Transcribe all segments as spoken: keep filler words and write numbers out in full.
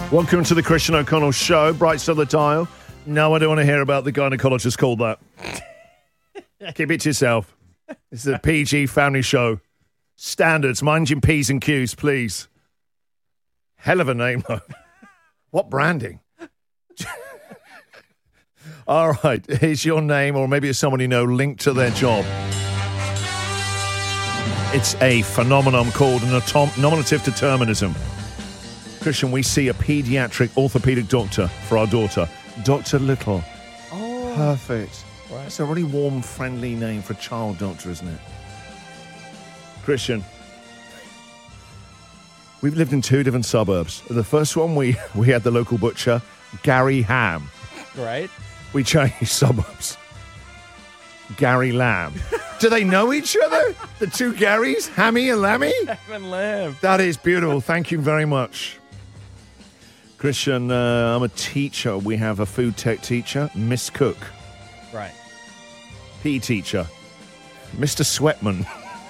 Welcome to the Christian O'Connell Show. Bright side of the dial. No, I don't want to hear about the gynecologist called that. Keep it to yourself. This is a P G family show. Standards, mind your P's and Q's, please. Hell of a name, though. What branding? All right, here's your name, or maybe it's someone you know linked to their job. It's a phenomenon called atom- nominative determinism. Christian, we see a pediatric orthopedic doctor for our daughter, Doctor Little. Oh. Perfect. Right. That's a really warm, friendly name for a child doctor, isn't it? Christian, we've lived in two different suburbs. The first one, we, we had the local butcher, Gary Ham. Great. We changed suburbs. Gary Lamb. Do they know each other? The two Garys? Hammy and Lammy? Ham and lamb. That is beautiful. Thank you very much. Christian, uh, I'm a teacher. We have a food tech teacher, Miss Cook. Right. P E teacher, Mister Sweatman.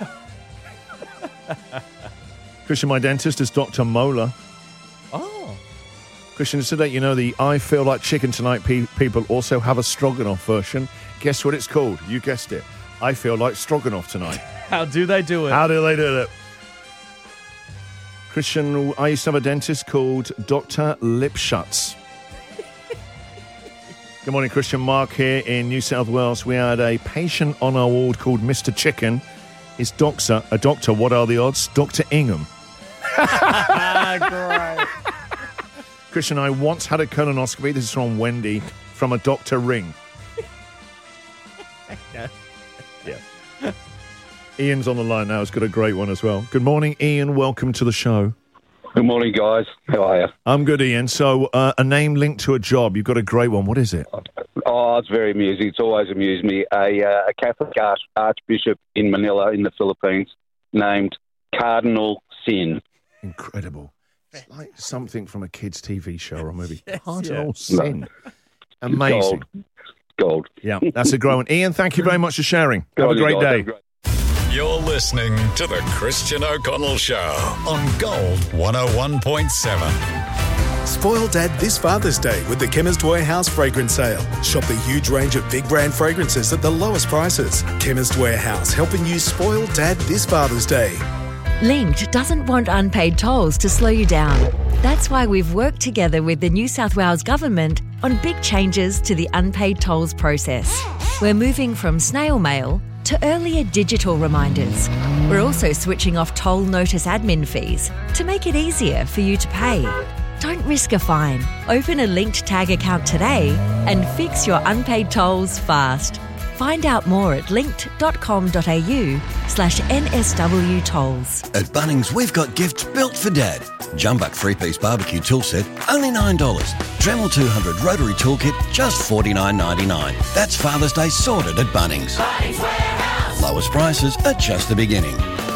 Christian, my dentist is Doctor Mola. Oh. Christian, so that you know, the I Feel Like Chicken Tonight pe- people also have a stroganoff version. Guess what it's called? You guessed it. I Feel Like Stroganoff Tonight. How do they do it? How do they do it? Christian, I used to have a dentist called Doctor Lipschutz. Good morning, Christian. Mark here in New South Wales. We had a patient on our ward called Mister Chicken. His doctor, a doctor, what are the odds? Doctor Ingham. Great. Christian, I once had a colonoscopy. This is from Wendy, from a Doctor Ring. Yeah. Yeah. Ian's on the line now. He's got a great one as well. Good morning, Ian. Welcome to the show. Good morning, guys. How are you? I'm good, Ian. So, uh, a name linked to a job. You've got a great one. What is it? Oh, it's very amusing. It's always amused me. A, uh, a Catholic arch- archbishop in Manila, in the Philippines, named Cardinal Sin. Incredible. It's like something from a kid's T V show or a movie. Yes, Cardinal yeah. Sin. Amazing. Gold. Gold. Yeah, that's a great one. Ian, thank you very much for sharing. Have a Good on great you guys. day. Have a great- You're listening to the Christian O'Connell Show on Gold one oh one point seven. Spoil Dad this Father's Day with the Chemist Warehouse fragrance sale. Shop the huge range of big brand fragrances at the lowest prices. Chemist Warehouse, helping you spoil Dad this Father's Day. Linked doesn't want unpaid tolls to slow you down. That's why we've worked together with the New South Wales Government on big changes to the unpaid tolls process. We're moving from snail mail to earlier digital reminders. We're also switching off toll notice admin fees to make it easier for you to pay. Don't risk a fine. Open a Linked Tag account today and fix your unpaid tolls fast. Find out more at linked.com.au slash NSW tolls. At Bunnings, we've got gifts built for Dad. Jumbuck three-piece barbecue tool set, only nine dollars. Dremel two hundred rotary toolkit, just forty-nine ninety-nine. That's Father's Day sorted at Bunnings. Bunnings Warehouse. Lowest prices are just the beginning.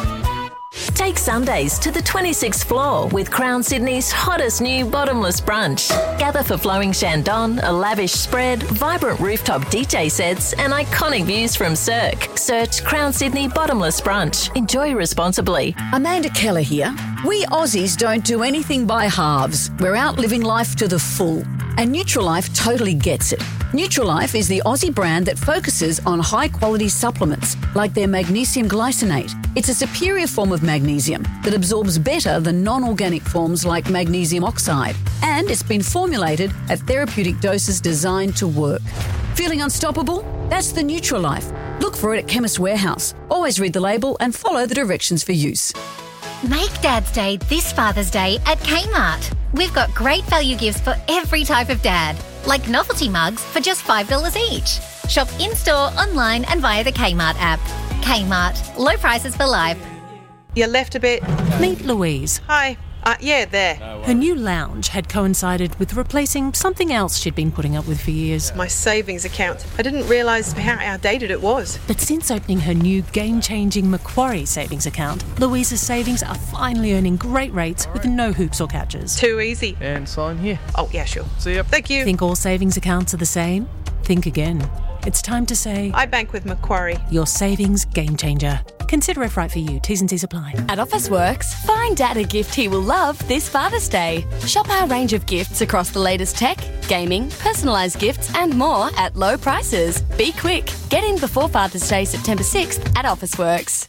Take Sundays to the twenty-sixth floor with Crown Sydney's hottest new bottomless brunch. Gather for flowing Shandon, a lavish spread, vibrant rooftop D J sets and iconic views from Cirque. Search Crown Sydney Bottomless Brunch. Enjoy responsibly. Amanda Keller here. We Aussies don't do anything by halves. We're out living life to the full. And Nutrilife totally gets it. Nutrilife is the Aussie brand that focuses on high-quality supplements, like their magnesium glycinate. It's a superior form of magnesium that absorbs better than non-organic forms like magnesium oxide. And it's been formulated at therapeutic doses designed to work. Feeling unstoppable? That's the Nutrilife. Look for it at Chemist Warehouse. Always read the label and follow the directions for use. Make Dad's Day this Father's Day at Kmart. We've got great value gifts for every type of dad, like novelty mugs for just five dollars each. Shop in-store, online and via the Kmart app. Kmart, low prices for life. You left a bit. Meet Louise. Hi. Uh, yeah, there. Her new lounge had coincided with replacing something else she'd been putting up with for years. My savings account. I didn't realise how outdated it was. But since opening her new game-changing Macquarie savings account, Louise's savings are finally earning great rates with no hoops or catches. Too easy. And sign here. Oh, yeah, sure. See ya. Thank you. Think all savings accounts are the same? Think again. It's time to say... I bank with Macquarie. Your savings game changer. Consider if right for you. T's and C's apply. At Officeworks, find Dad a gift he will love this Father's Day. Shop our range of gifts across the latest tech, gaming, personalised gifts and more at low prices. Be quick. Get in before Father's Day, September sixth at Officeworks.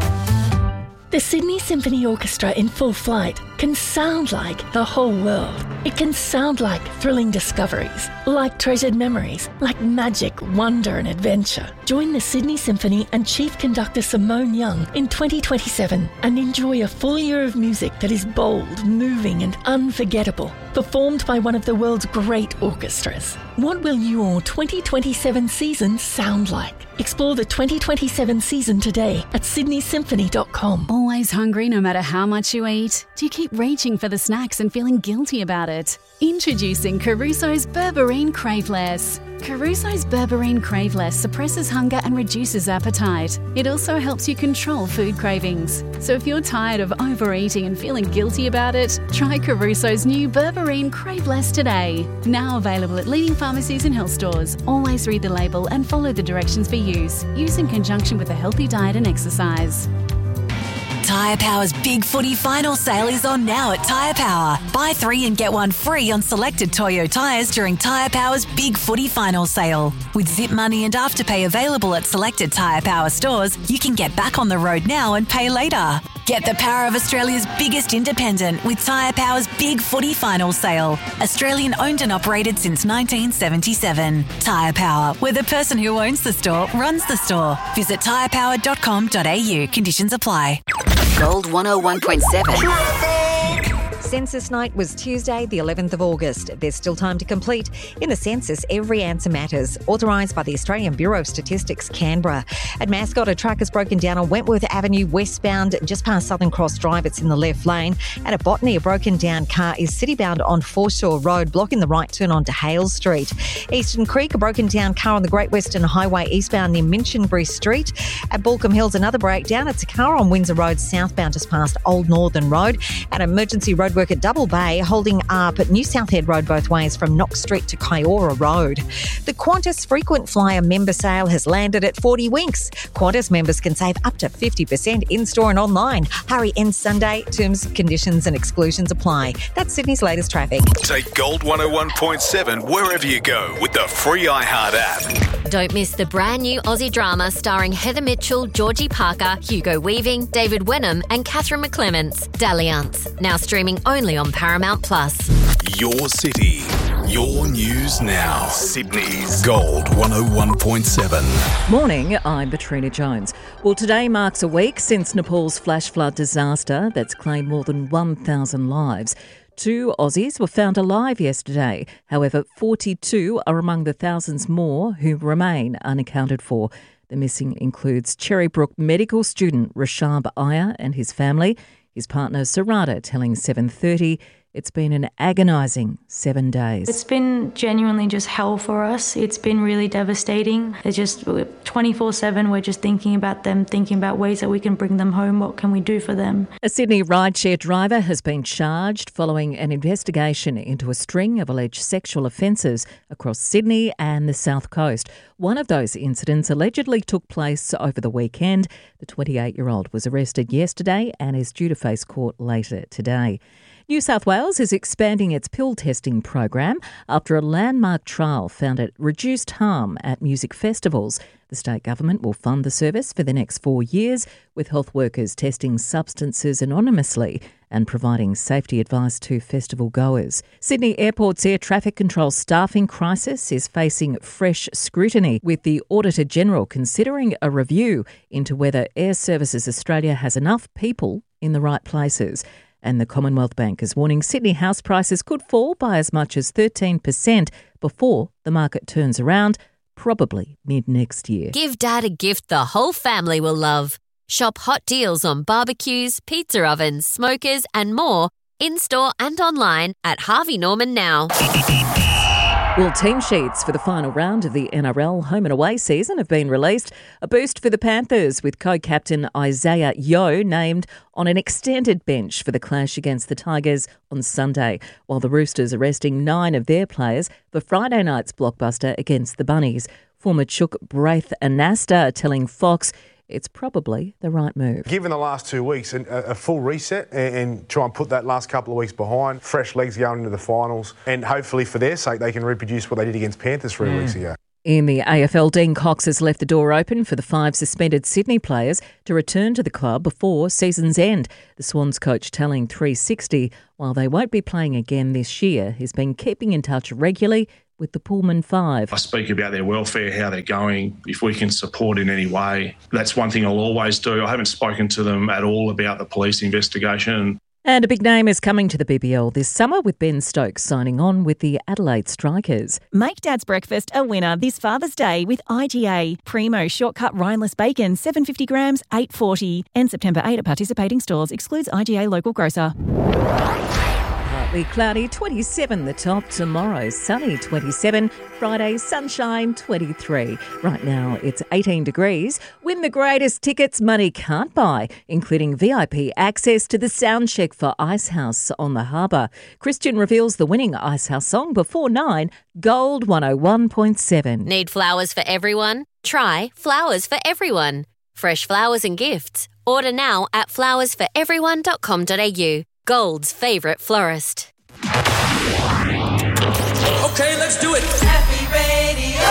The Sydney Symphony Orchestra in full flight can sound like the whole world. It can sound like thrilling discoveries, like treasured memories, like magic, wonder and adventure. Join the Sydney Symphony and Chief Conductor Simone Young in twenty twenty-seven and enjoy a full year of music that is bold, moving and unforgettable, performed by one of the world's great orchestras. What will your twenty twenty-seven season sound like? Explore the twenty twenty-seven season today at sydney symphony dot com. Always hungry no matter how much you eat? Do you keep reaching for the snacks and feeling guilty about it? Introducing Caruso's Berberine Craveless. Caruso's Berberine Craveless suppresses hunger and reduces appetite. It also helps you control food cravings. So if you're tired of overeating and feeling guilty about it, try Caruso's new Berberine Craveless today. Now available at leading pharmacies and health stores. Always read the label and follow the directions for use. Use in conjunction with a healthy diet and exercise. Tyre Power's Big Footy Final Sale is on now at Tyre Power. Buy three and get one free on selected Toyo tyres during Tyre Power's Big Footy Final Sale. With Zip Money and Afterpay available at selected Tyre Power stores, you can get back on the road now and pay later. Get the power of Australia's biggest independent with Tyre Power's Big Footy Final Sale. Australian owned and operated since nineteen seventy-seven. Tyre Power, where the person who owns the store runs the store. Visit tyre power dot com dot a u. Conditions apply. Gold one oh one point seven. Census night was Tuesday, the eleventh of August. There's still time to complete. In the census, every answer matters. Authorised by the Australian Bureau of Statistics, Canberra. At Mascot, a truck has broken down on Wentworth Avenue westbound, just past Southern Cross Drive. It's in the left lane. And at Botany, a broken down car is citybound on Foreshore Road, blocking the right turn onto Hales Street. Eastern Creek, a broken down car on the Great Western Highway eastbound near Minchinbury Street. At Balcombe Hills, another breakdown. It's a car on Windsor Road southbound just past Old Northern Road. And emergency roadwork at Double Bay, holding up at New South Head Road both ways from Knox Street to Kiora Road. The Qantas Frequent Flyer member sale has landed at forty winks. Qantas members can save up to fifty percent in-store and online. Hurry ends Sunday. Terms, conditions and exclusions apply. That's Sydney's latest traffic. Take Gold one oh one point seven wherever you go with the free iHeart app. Don't miss the brand new Aussie drama starring Heather Mitchell, Georgie Parker, Hugo Weaving, David Wenham and Catherine McClements, Dalliance. Now streaming only on Paramount Plus. Your city, your news now. Sydney's Gold one oh one point seven. Morning, I'm Katrina Jones. Well, today marks a week since Nepal's flash flood disaster that's claimed more than one thousand lives. Two Aussies were found alive yesterday. However, forty-two are among the thousands more who remain unaccounted for. The missing includes Cherrybrook medical student Rashab Iyer and his family. His partner Sarada telling seven thirty it's been an agonising seven days. It's been genuinely just hell for us. It's been really devastating. It's just twenty-four seven, we're just thinking about them, thinking about ways that we can bring them home. What can we do for them? A Sydney rideshare driver has been charged following an investigation into a string of alleged sexual offences across Sydney and the South Coast. One of those incidents allegedly took place over the weekend. The twenty-eight-year-old was arrested yesterday and is due to face court later today. New South Wales is expanding its pill testing program after a landmark trial found it reduced harm at music festivals. The state government will fund the service for the next four years, with health workers testing substances anonymously and providing safety advice to festival goers. Sydney Airport's air traffic control staffing crisis is facing fresh scrutiny, with the Auditor-General considering a review into whether Air Services Australia has enough people in the right places. And the Commonwealth Bank is warning Sydney house prices could fall by as much as thirteen percent before the market turns around, probably mid-next year. Give Dad a gift the whole family will love. Shop hot deals on barbecues, pizza ovens, smokers and more in-store and online at Harvey Norman now. Well, team sheets for the final round of the N R L home and away season have been released. A boost for the Panthers, with co-captain Isaiah Yeo named on an extended bench for the clash against the Tigers on Sunday, while the Roosters are resting nine of their players for Friday night's blockbuster against the Bunnies. Former Chook Braith Anasta telling Fox it's probably the right move. Given the last two weeks, a, a full reset and, and try and put that last couple of weeks behind, fresh legs going into the finals, and hopefully for their sake they can reproduce what they did against Panthers three mm. weeks ago. In the A F L, Dean Cox has left the door open for the five suspended Sydney players to return to the club before season's end. The Swans coach telling three sixty, while they won't be playing again this year, he's been keeping in touch regularly with the Pullman Five. I speak about their welfare, how they're going, if we can support in any way. That's one thing I'll always do. I haven't spoken to them at all about the police investigation. And a big name is coming to the B B L this summer with Ben Stokes signing on with the Adelaide Strikers. Make Dad's breakfast a winner this Father's Day with I G A. Primo shortcut rineless bacon, seven hundred fifty grams, eight dollars forty. End September eighth at participating stores. Excludes I G A local grocer. Partly cloudy, twenty-seven the top. Tomorrow, sunny, twenty-seven. Friday, sunshine, twenty-three. Right now, it's eighteen degrees. Win the greatest tickets money can't buy, including V I P access to the sound check for Icehouse on the Harbour. Christian reveals the winning Icehouse song before nine. Gold one oh one point seven. Need flowers for everyone? Try Flowers for Everyone. Fresh flowers and gifts. Order now at flowers for everyone dot com dot a u. Gold's favourite florist. Okay, let's do it. Happy Radio.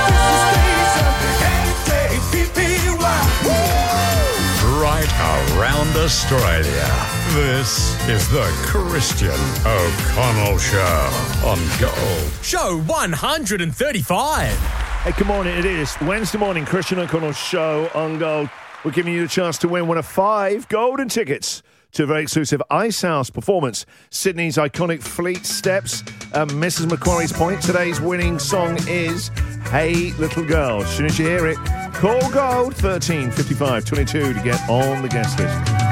Right around Australia. This is the Christian O'Connell Show on Gold. Show one hundred thirty-five. Hey, good morning. It is Wednesday morning, Christian O'Connell Show on Gold. We're giving you the chance to win one of five golden tickets to a very exclusive Icehouse performance. Sydney's iconic Fleet Steps. Um, Missus Macquarie's point. Today's winning song is Hey Little Girl. As soon as you hear it, call Gold thirteen fifty-five twenty-two to get on the guest list.